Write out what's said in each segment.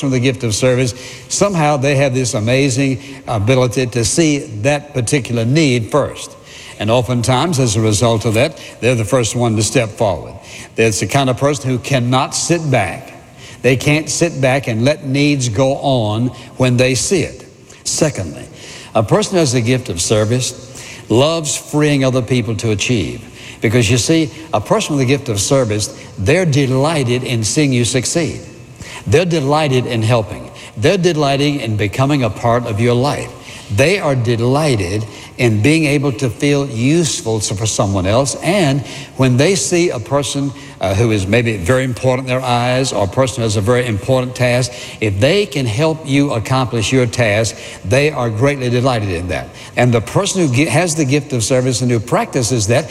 person with the gift of service, somehow they have this amazing ability to see that particular need first. And oftentimes, as a result of that, they're the first one to step forward. There's the kind of person who cannot sit back. They can't sit back and let needs go on when they see it. Secondly, a person who has the gift of service loves freeing other people to achieve. Because you see, a person with the gift of service, they're delighted in seeing you succeed. They're delighted in helping. They're delighting in becoming a part of your life. They are delighted in being able to feel useful for someone else. And when they see a person who is maybe very important in their eyes, or a person who has a very important task, if they can help you accomplish your task, they are greatly delighted in that. And the person who has the gift of service and who practices that,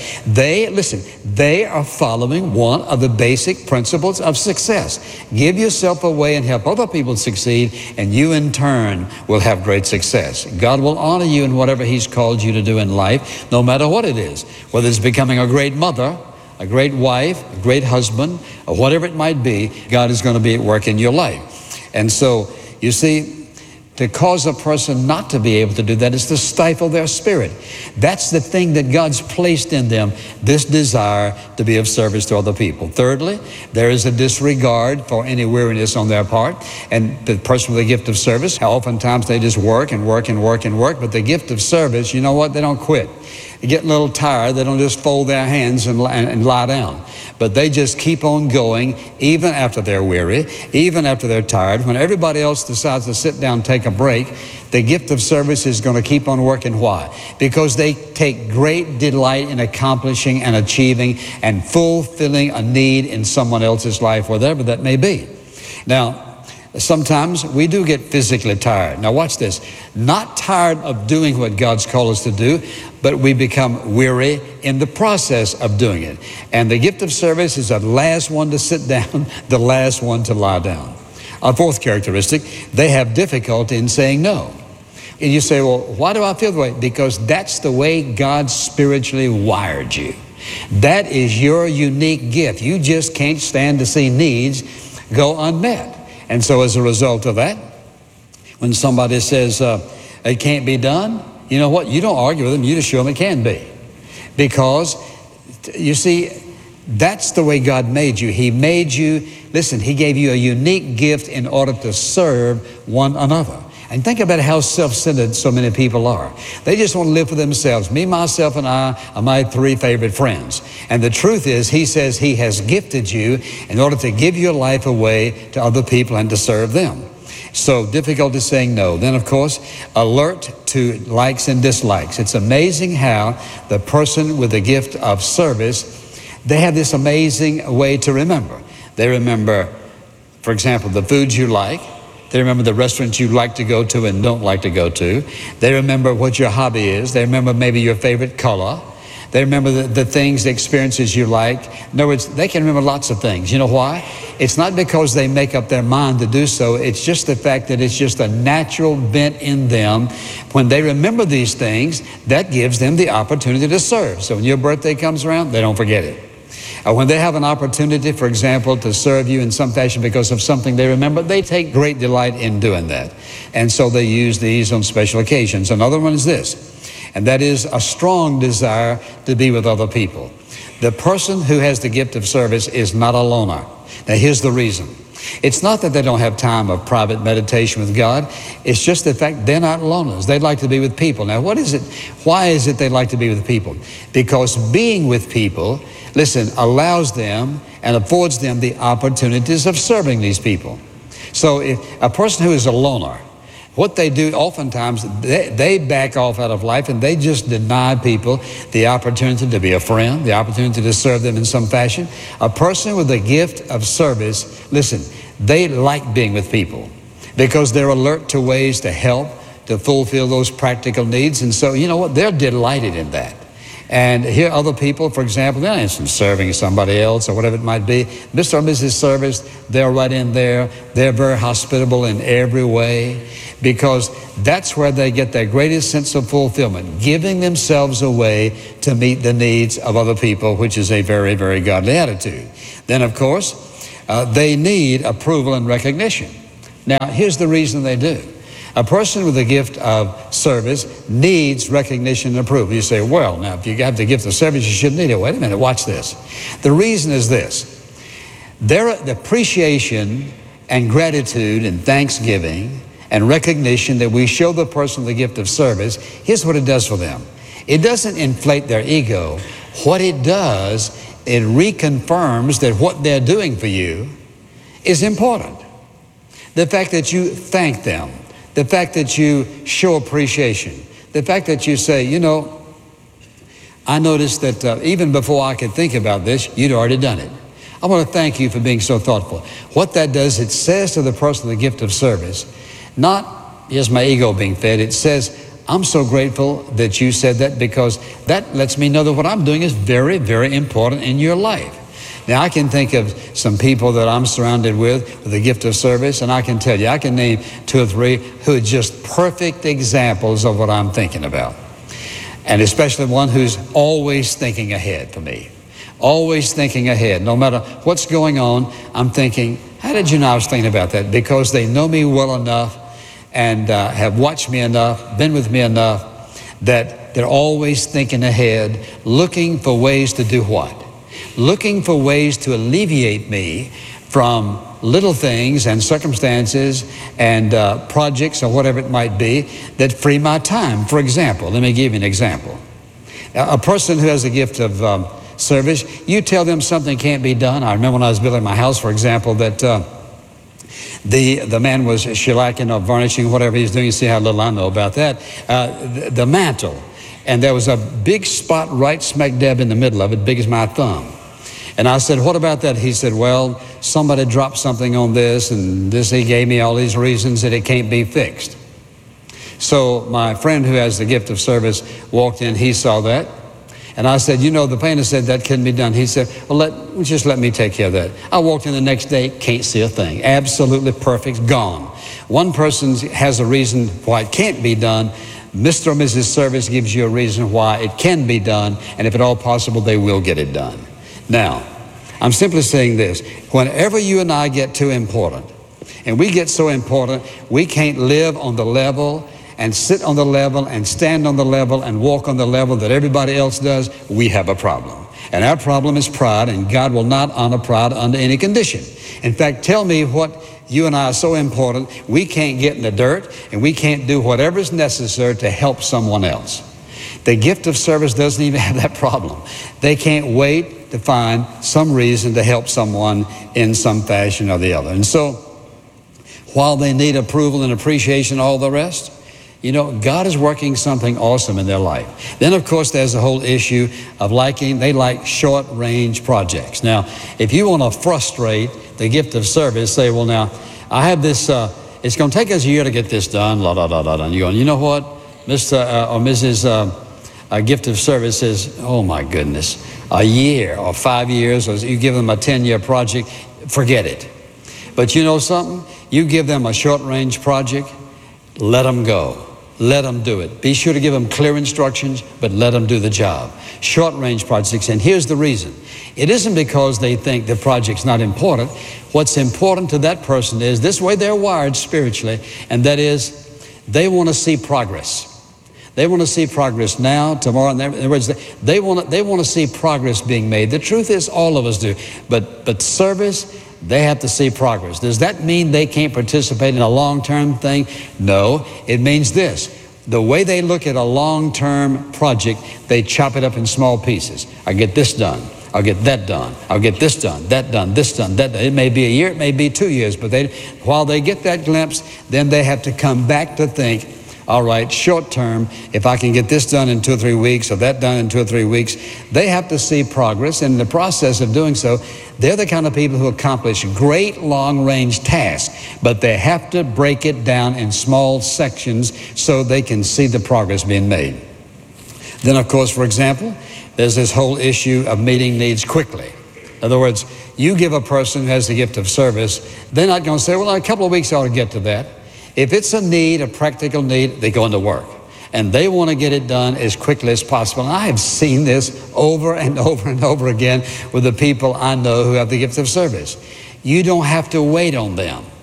they are following one of the basic principles of success. Give yourself away and help other people succeed, and you in turn will have great success. God will honor you in whatever He's called you to do in life, no matter what it is. Whether it's becoming a great mother, a great wife, a great husband, or whatever it might be, God is going to be at work in your life. And so, you see, to cause a person not to be able to do that is to stifle their spirit. That's the thing that God's placed in them, this desire to be of service to other people. Thirdly, there is a disregard for any weariness on their part. And the person with the gift of service, oftentimes they just work and work and work and work, but the gift of service, you know what, they don't quit. They get a little tired, they don't just fold their hands and lie down. But they just keep on going even after they're weary, even after they're tired. When everybody else decides to sit down and take a break, the gift of service is going to keep on working. Why? Because they take great delight in accomplishing and achieving and fulfilling a need in someone else's life, whatever that may be. Now, sometimes we do get physically tired. Now watch this. Not tired of doing what God's called us to do, but we become weary in the process of doing it. And the gift of service is the last one to sit down, the last one to lie down. A fourth characteristic, they have difficulty in saying no. And you say, well, why do I feel that way? Because that's the way God spiritually wired you. That is your unique gift. You just can't stand to see needs go unmet. And so as a result of that, when somebody says it can't be done, you know what? You don't argue with them. You just show them it can be. Because, you see, that's the way God made you. He made you, listen, He gave you a unique gift in order to serve one another. And think about how self-centered so many people are. They just want to live for themselves. Me, myself, and I are my three favorite friends. And the truth is, He says He has gifted you in order to give your life away to other people and to serve them. So difficult saying no. Then, of course, alert to likes and dislikes. It's amazing how the person with the gift of service, they have this amazing way to remember. They remember, for example, the foods you like. They remember the restaurants you like to go to and don't like to go to. They remember what your hobby is. They remember maybe your favorite color. They remember the things, the experiences you like. In other words, they can remember lots of things. You know why? It's not because they make up their mind to do so. It's just the fact that it's just a natural bent in them. When they remember these things, that gives them the opportunity to serve. So when your birthday comes around, they don't forget it. When they have an opportunity, for example, to serve you in some fashion because of something they remember, they take great delight in doing that. And so they use these on special occasions. Another one is this, and that is a strong desire to be with other people. The person who has the gift of service is not a loner. Now here's the reason. It's not that they don't have time of private meditation with God. It's just the fact they're not loners. They like to be with people. Now what is it? Why is it they like to be with people? Because being with people, listen, allows them and affords them the opportunities of serving these people. So if a person who is a loner, what they do oftentimes, they back off out of life and they just deny people the opportunity to be a friend, the opportunity to serve them in some fashion. A person with a gift of service, listen, they like being with people because they're alert to ways to help, to fulfill those practical needs. And so, you know what, they're delighted in that. And here other people, for example, they're not serving somebody else or whatever it might be. Mr. or Mrs. Service, they're right in there. They're very hospitable in every way because that's where they get their greatest sense of fulfillment, giving themselves away to meet the needs of other people, which is a very, very godly attitude. Then, of course, they need approval and recognition. Now, here's the reason they do. A person with the gift of service needs recognition and approval. You say, well, now, if you have the gift of service, you shouldn't need it. Wait a minute, watch this. The reason is this. The appreciation and gratitude and thanksgiving and recognition that we show the person the gift of service, here's what it does for them. It doesn't inflate their ego. What it does, it reconfirms that what they're doing for you is important. The fact that you thank them, the fact that you show appreciation, the fact that you say, you know, I noticed that even before I could think about this, you'd already done it. I want to thank you for being so thoughtful. What that does, it says to the person the gift of service, not just my ego being fed, it says, I'm so grateful that you said that, because that lets me know that what I'm doing is very, very important in your life. Now, I can think of some people that I'm surrounded with the gift of service, and I can tell you, I can name 2 or 3 who are just perfect examples of what I'm thinking about. And especially one who's always thinking ahead for me. Always thinking ahead. No matter what's going on, I'm thinking, how did you know I was thinking about that? Because they know me well enough and have watched me enough, been with me enough, that they're always thinking ahead, looking for ways to do what? Looking for ways to alleviate me from little things and circumstances and projects or whatever it might be that free my time. For example, let me give you an example. A person who has a gift of service, you tell them something can't be done. I remember when I was building my house, for example, that the man was shellacking or varnishing, whatever he's doing. You see how little I know about that. The mantle. And there was a big spot right smack dab in the middle of it, big as my thumb. And I said, what about that? He said, well, somebody dropped something on this, and this, he gave me all these reasons that it can't be fixed. So my friend who has the gift of service walked in, he saw that. And I said, you know, the painter said that couldn't be done. He said, well, just let me take care of that. I walked in the next day, can't see a thing. Absolutely perfect, gone. One person has a reason why it can't be done. Mr. or Mrs. Service gives you a reason why it can be done, and if at all possible, they will get it done. Now, I'm simply saying this. Whenever you and I get too important, and we get so important, we can't live on the level and sit on the level and stand on the level and walk on the level that everybody else does, we have a problem. And our problem is pride, and God will not honor pride under any condition. In fact, tell me what you and I are so important, we can't get in the dirt and we can't do whatever is necessary to help someone else. The gift of service doesn't even have that problem. They can't wait to find some reason to help someone in some fashion or the other. And so, while they need approval and appreciation, all the rest, you know, God is working something awesome in their life. Then, of course, there's the whole issue of they like short-range projects. Now, if you want to frustrate the gift of service, say, well, now, I have this, it's going to take us a year to get this done, la, la, la, la, la. And you're going, you know what, Mr. or Mrs. Gift of service says, oh, my goodness, a year or 5 years, or you give them a 10-year project, forget it. But you know something? You give them a short-range project, let them go. Let them do it. Be sure to give them clear instructions, but let them do the job. Short-range projects, and here's the reason. It isn't because they think the project's not important. What's important to that person is this way they're wired spiritually, and that is they want to see progress. They want to see progress now, tomorrow. In other words, they want to see progress being made. The truth is, all of us do. But service, they have to see progress. Does that mean they can't participate in a long-term thing? No, it means this. The way they look at a long-term project, they chop it up in small pieces. I get this done. I'll get that done. I'll get this done, that done, this done, that done. It may be a year, it may be 2 years, but while they get that glimpse, then they have to come back to think, all right, short term, if I can get this done in 2 or 3 weeks or that done in 2 or 3 weeks, they have to see progress. And in the process of doing so, they're the kind of people who accomplish great long-range tasks, but they have to break it down in small sections so they can see the progress being made. Then, of course, for example, there's this whole issue of meeting needs quickly. In other words, you give a person who has the gift of service, they're not going to say, well, in a couple of weeks I ought to get to that. If it's a need, a practical need, they go into work. And they want to get it done as quickly as possible. And I have seen this over and over and over again with the people I know who have the gift of service. You don't have to wait on them.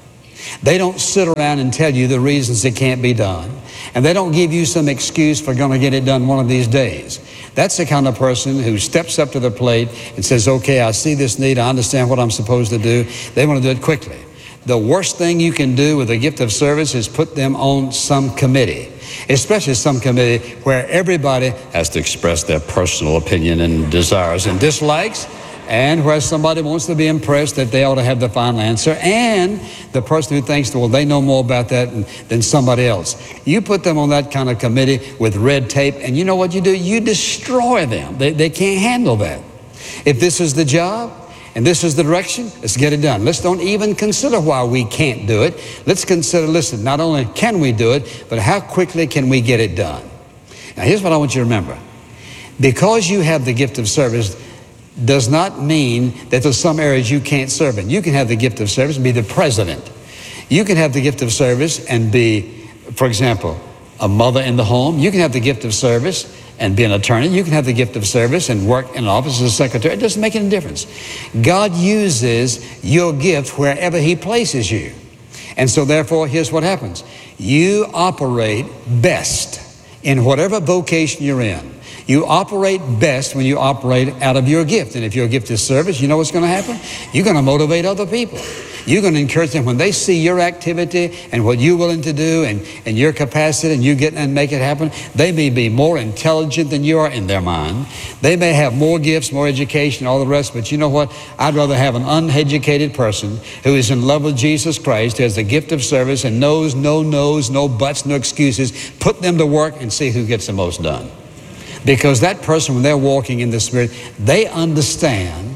They don't sit around and tell you the reasons it can't be done. And they don't give you some excuse for going to get it done one of these days. That's the kind of person who steps up to the plate and says, okay, I see this need, I understand what I'm supposed to do. They want to do it quickly. The worst thing you can do with a gift of service is put them on some committee, especially some committee where everybody has to express their personal opinion and desires and dislikes, and where somebody wants to be impressed that they ought to have the final answer, and the person who thinks, well, they know more about that than somebody else. You put them on that kind of committee with red tape, and you know what you do? You destroy them. They can't handle that. If this is the job, and this is the direction, let's get it done. Let's don't even consider why we can't do it. Let's consider, listen, not only can we do it, but how quickly can we get it done? Now, here's what I want you to remember. Because you have the gift of service does not mean that there's some areas you can't serve in. You can have the gift of service and be the president. You can have the gift of service and be, for example, a mother in the home. You can have the gift of service and be an attorney. You can have the gift of service and work in an office as a secretary. It doesn't make any difference. God uses your gift wherever He places you. And so therefore, here's what happens. You operate best in whatever vocation you're in. You operate best when you operate out of your gift. And if your gift is service, you know what's going to happen? You're going to motivate other people. You're going to encourage them when they see your activity and what you're willing to do and your capacity and you get and make it happen. They may be more intelligent than you are in their mind. They may have more gifts, more education, all the rest. But you know what? I'd rather have an uneducated person who is in love with Jesus Christ, who has the gift of service and knows no no's, no buts, no excuses. Put them to work and see who gets the most done. Because that person, when they're walking in the Spirit, they understand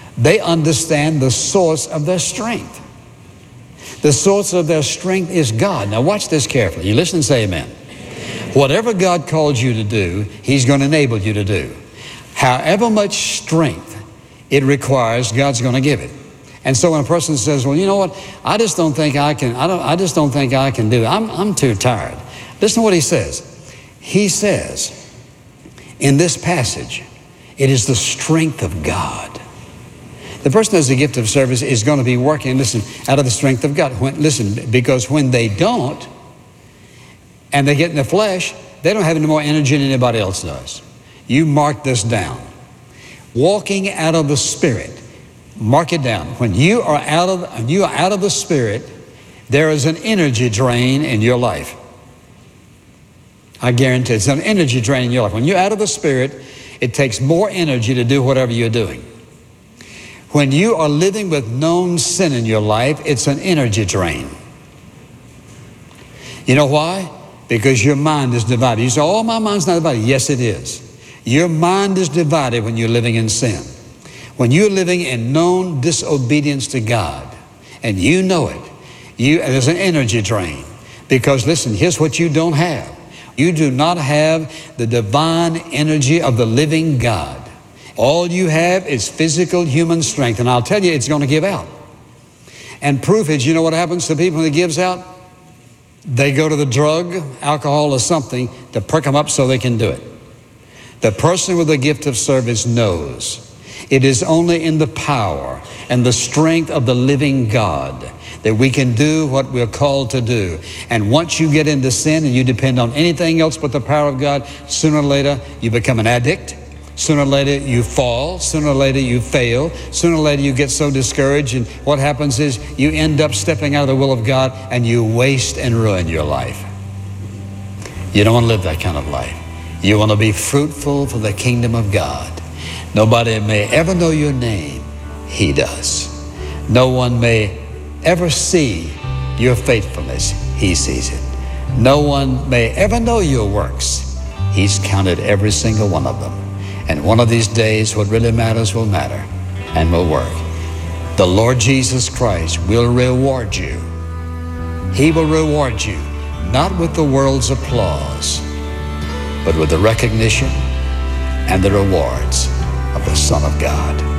the source of their strength. The source of their strength is God. Now watch this carefully. You listen and say amen. Whatever God calls you to do, He's going to enable you to do. However much strength it requires, God's going to give it. And so when a person says, well, you know what, I just don't think I can do it. I'm too tired. Listen to what he says. He says, in this passage, it is the strength of God. The person who has the gift of service is going to be working, listen, out of the strength of God. Because when they don't, and they get in the flesh, they don't have any more energy than anybody else does. You mark this down. Walking out of the Spirit, mark it down. When you are out of the Spirit, there is an energy drain in your life. I guarantee it's an energy drain in your life. When you're out of the Spirit, it takes more energy to do whatever you're doing. When you are living with known sin in your life, it's an energy drain. You know why? Because your mind is divided. You say, oh, my mind's not divided. Yes, it is. Your mind is divided when you're living in sin. When you're living in known disobedience to God, and you know it, there's an energy drain. Because listen, here's what you don't have. You do not have the divine energy of the living God. All you have is physical human strength. And I'll tell you, it's going to give out. And proof is, you know what happens to people when it gives out? They go to the drug, alcohol, or something to perk them up so they can do it. The person with the gift of service knows it is only in the power and the strength of the living God that we can do what we're called to do. And once you get into sin and you depend on anything else but the power of God, sooner or later you become an addict. Sooner or later you fall. Sooner or later you fail. Sooner or later you get so discouraged, and what happens is you end up stepping out of the will of God and you waste and ruin your life. You don't want to live that kind of life. You want to be fruitful for the kingdom of God. Nobody may ever know your name. He does. No one may ever see your faithfulness. He sees it. No one may ever know your works. He's counted every single one of them. And one of these days, what really matters will matter and will work. The Lord Jesus Christ will reward you. He will reward you, not with the world's applause, but with the recognition and the rewards of the Son of God.